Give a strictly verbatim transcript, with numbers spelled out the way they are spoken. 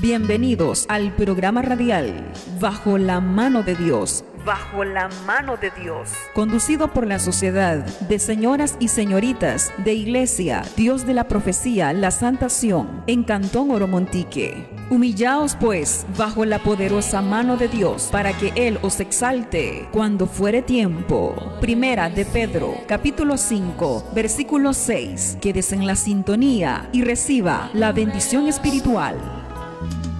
Bienvenidos al programa radial Bajo la Mano de Dios. Bajo la Mano de Dios. Conducido por la Sociedad de Señoras y Señoritas de Iglesia Dios de la Profecía La Santa Sion en Cantón Oromontique. Humillaos pues bajo la poderosa mano de Dios para que Él os exalte cuando fuere tiempo. Primera de Pedro, capítulo cinco, versículo seis. Quédese en la sintonía y reciba la bendición espiritual.